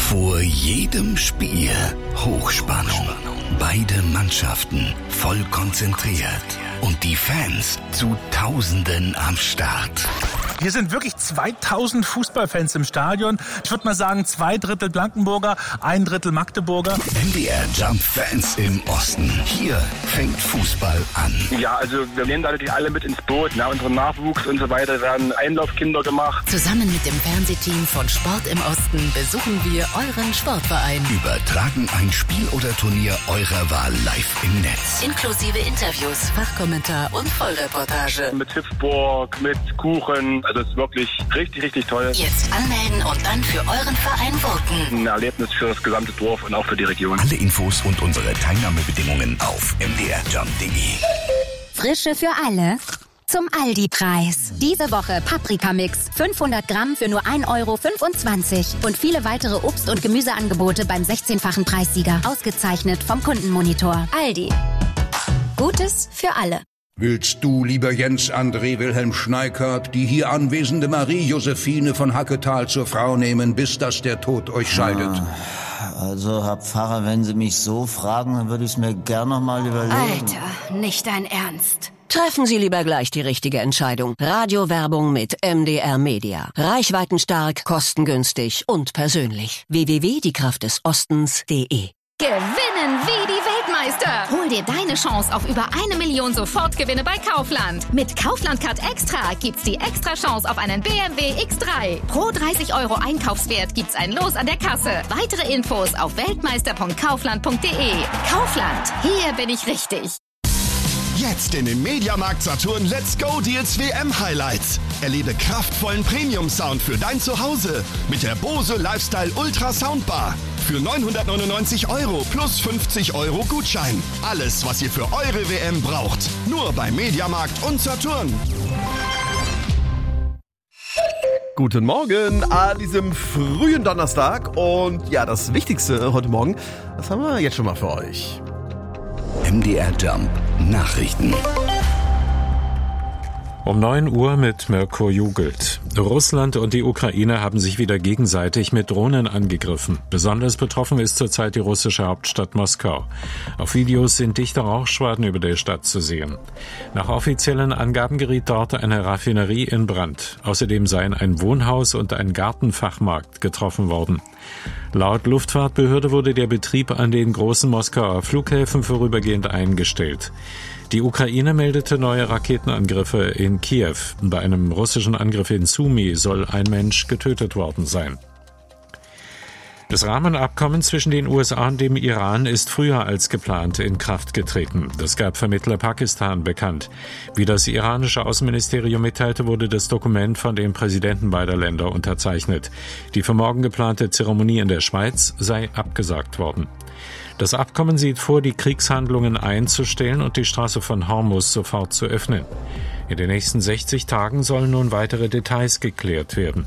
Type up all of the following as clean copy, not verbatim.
Vor jedem Spiel Hochspannung. Beide Mannschaften voll konzentriert. Und die Fans zu Tausenden am Start. Hier sind wirklich 2000 Fußballfans im Stadion. Ich würde mal sagen, 2/3 Blankenburger, 1/3 Magdeburger. MDR Jump Fans im Osten. Hier fängt Fußball an. Ja, also wir nehmen da natürlich alle mit ins Boot. Na, unseren Nachwuchs und so weiter werden Einlaufkinder gemacht. Zusammen mit dem Fernsehteam von Sport im Osten besuchen wir euren Sportverein. Übertragen ein Spiel oder Turnier eurer Wahl live im Netz. Inklusive Interviews, Fachkommentar und Vollreportage. Mit Hüpfburg, mit Kuchen. Also es ist wirklich richtig, richtig toll. Jetzt anmelden und dann für euren Verein voten. Ein Erlebnis für das gesamte Dorf und auch für die Region. Alle Infos und unsere Teilnahmebedingungen auf mdrjump.de. Frische für alle. Zum Aldi-Preis. Diese Woche Paprikamix. 500 Gramm für nur 1,25 €. Und viele weitere Obst- und Gemüseangebote beim 16-fachen Preissieger. Ausgezeichnet vom Kundenmonitor. Aldi. Gutes für alle. Willst du, lieber Jens André Wilhelm Schneikert, die hier anwesende Marie-Josephine von Hacketal zur Frau nehmen, bis dass der Tod euch scheidet? Also, Herr Pfarrer, wenn Sie mich so fragen, dann würde ich es mir gern noch mal überlegen. Alter, nicht dein Ernst. Treffen Sie lieber gleich die richtige Entscheidung. Radiowerbung mit MDR Media. Reichweitenstark, kostengünstig und persönlich. www.diekraftdesostens.de. Gewinnen wie die Weltmeister! Hol dir deine Chance auf über 1 Million Sofortgewinne bei Kaufland. Mit Kaufland Card Extra gibt's die extra Chance auf einen BMW X3. Pro 30 € Einkaufswert gibt's ein Los an der Kasse. Weitere Infos auf weltmeister.kaufland.de. Kaufland, hier bin ich richtig. Jetzt in den Mediamarkt Saturn Let's Go Deals WM Highlights. Erlebe kraftvollen Premium-Sound für dein Zuhause mit der Bose Lifestyle Ultra Soundbar. Für 999 € plus 50 € Gutschein. Alles, was ihr für eure WM braucht. Nur bei Mediamarkt und Saturn. Guten Morgen an diesem frühen Donnerstag. Und ja, das Wichtigste heute Morgen, das haben wir jetzt schon mal für euch. MDR Jump Nachrichten. Um 9 Uhr mit Mirko Jugelt. Russland und die Ukraine haben sich wieder gegenseitig mit Drohnen angegriffen. Besonders betroffen ist zurzeit die russische Hauptstadt Moskau. Auf Videos sind dichte Rauchschwaden über der Stadt zu sehen. Nach offiziellen Angaben geriet dort eine Raffinerie in Brand. Außerdem seien ein Wohnhaus und ein Gartenfachmarkt getroffen worden. Laut Luftfahrtbehörde wurde der Betrieb an den großen Moskauer Flughäfen vorübergehend eingestellt. Die Ukraine meldete neue Raketenangriffe in Kiew. Bei einem russischen Angriff in Sumy soll ein Mensch getötet worden sein. Das Rahmenabkommen zwischen den USA und dem Iran ist früher als geplant in Kraft getreten. Das gab Vermittler Pakistan bekannt. Wie das iranische Außenministerium mitteilte, wurde das Dokument von den Präsidenten beider Länder unterzeichnet. Die für morgen geplante Zeremonie in der Schweiz sei abgesagt worden. Das Abkommen sieht vor, die Kriegshandlungen einzustellen und die Straße von Hormuz sofort zu öffnen. In den nächsten 60 Tagen sollen nun weitere Details geklärt werden.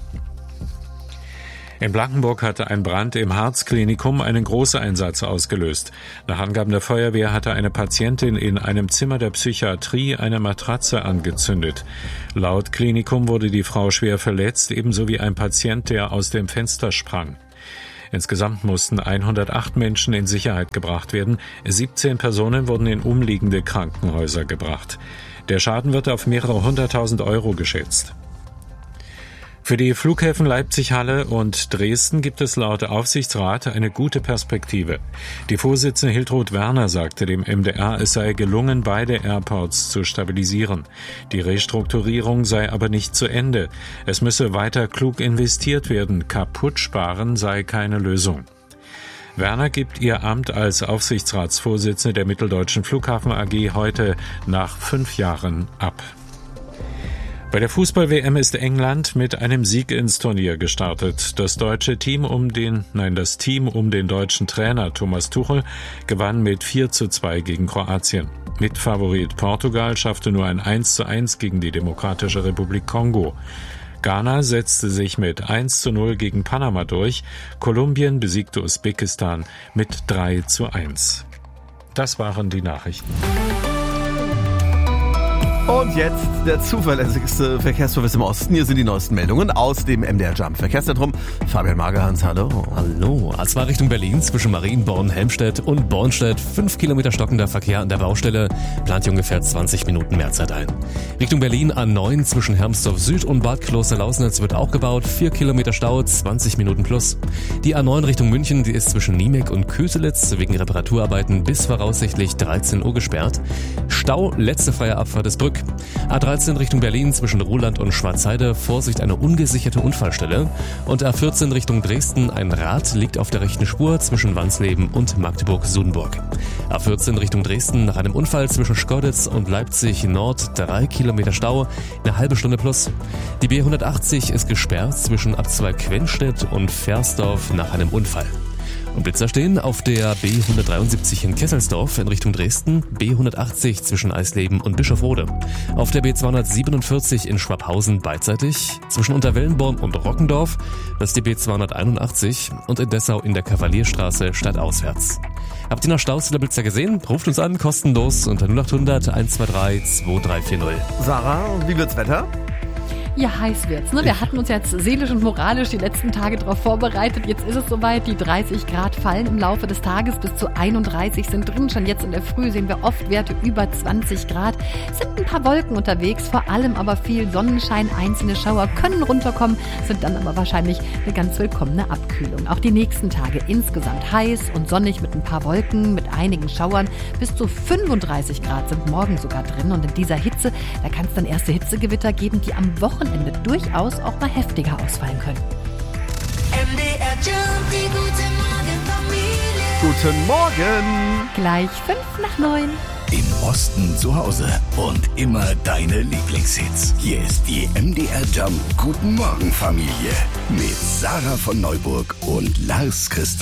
In Blankenburg hatte ein Brand im Harzklinikum einen Großeinsatz ausgelöst. Nach Angaben der Feuerwehr hatte eine Patientin in einem Zimmer der Psychiatrie eine Matratze angezündet. Laut Klinikum wurde die Frau schwer verletzt, ebenso wie ein Patient, der aus dem Fenster sprang. Insgesamt mussten 108 Menschen in Sicherheit gebracht werden. 17 Personen wurden in umliegende Krankenhäuser gebracht. Der Schaden wird auf mehrere 100.000 € geschätzt. Für die Flughäfen Leipzig-Halle und Dresden gibt es laut Aufsichtsrat eine gute Perspektive. Die Vorsitzende Hiltrud Werner sagte dem MDR, es sei gelungen, beide Airports zu stabilisieren. Die Restrukturierung sei aber nicht zu Ende. Es müsse weiter klug investiert werden. Kaputt sparen sei keine Lösung. Werner gibt ihr Amt als Aufsichtsratsvorsitzende der Mitteldeutschen Flughafen AG heute nach 5 Jahren ab. Bei der Fußball-WM ist England mit einem Sieg ins Turnier gestartet. Das Team um den deutschen Trainer Thomas Tuchel gewann mit 4:2 gegen Kroatien. Mitfavorit Portugal schaffte nur ein 1:1 gegen die Demokratische Republik Kongo. Ghana setzte sich mit 1:0 gegen Panama durch. Kolumbien besiegte Usbekistan mit 3:1. Das waren die Nachrichten. Und jetzt der zuverlässigste Verkehrsservice im Osten. Hier sind die neuesten Meldungen aus dem MDR Jump Verkehrszentrum. Fabian Magerhans, hallo. Hallo. A2 Richtung Berlin zwischen Marienborn, Helmstedt und Bornstedt. 5 Kilometer stockender Verkehr an der Baustelle. Plant hier ungefähr 20 Minuten Mehrzeit ein. Richtung Berlin A9 zwischen Hermsdorf Süd und Bad Kloster-Lausnitz wird auch gebaut. 4 Kilometer Stau, 20 Minuten plus. Die A9 Richtung München, die ist zwischen Niemek und Köselitz wegen Reparaturarbeiten bis voraussichtlich 13 Uhr gesperrt. Stau, letzte freie Abfahrt ist Brück. A13 Richtung Berlin zwischen Ruhland und Schwarzheide, Vorsicht, eine ungesicherte Unfallstelle. Und A14 Richtung Dresden, ein Rad liegt auf der rechten Spur zwischen Wansleben und Magdeburg-Sudenburg. A14 Richtung Dresden, nach einem Unfall zwischen Schkeuditz und Leipzig Nord, 3 Kilometer Stau, eine halbe Stunde plus. Die B180 ist gesperrt zwischen Abzweig Quenstedt und Versdorf nach einem Unfall. Und Blitzer stehen auf der B173 in Kesselsdorf in Richtung Dresden, B180 zwischen Eisleben und Bischofrode. Auf der B247 in Schwabhausen beidseitig, zwischen Unterwellenborn und Rockendorf, das ist die B281 und in Dessau in der Kavalierstraße stadtauswärts. Habt ihr noch Staus oder Blitzer gesehen? Ruft uns an, kostenlos unter 0800 123 2340. Sarah, wie wird's Wetter? Ja, heiß wird's, ne? Wir hatten uns jetzt seelisch und moralisch die letzten Tage darauf vorbereitet. Jetzt ist es soweit, die 30 Grad fallen im Laufe des Tages, bis zu 31 sind drin. Schon jetzt in der Früh sehen wir oft Werte über 20 Grad. Es sind ein paar Wolken unterwegs, vor allem aber viel Sonnenschein. Einzelne Schauer können runterkommen, sind dann aber wahrscheinlich eine ganz willkommene Abkühlung. Auch die nächsten Tage insgesamt heiß und sonnig mit ein paar Wolken, mit einigen Schauern. Bis zu 35 Grad sind morgen sogar drin. Und in dieser Hitze, da kann es dann erste Hitzegewitter geben, die am Wochenende durchaus auch mal heftiger ausfallen können. MDR Jump, die gute Morgenfamilie. Guten Morgen. Gleich 8:55. Im Osten zu Hause und immer deine Lieblingshits. Hier ist die MDR Jump Guten Morgen Familie mit Sarah von Neuburg und Lars Christian.